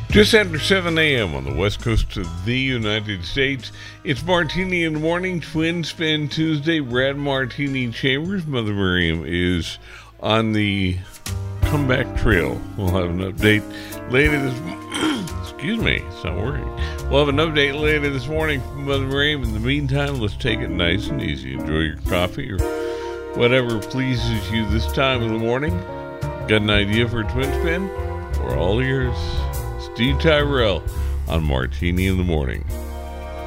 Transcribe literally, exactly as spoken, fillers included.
Just after seven a.m. on the west coast of the United States, it's Martini in the Morning, Twin Spin Tuesday. Brad Martini Chambers. Mother Miriam is on the comeback trail. We'll have an update later this excuse me, it's not working. We'll have an update later this morning from Mother Miriam. In the meantime, let's take it nice and easy. Enjoy your coffee or whatever pleases you this time of the morning. Got an idea for a twin spin? We're all ears. Steve Tyrell on Martini in the Morning.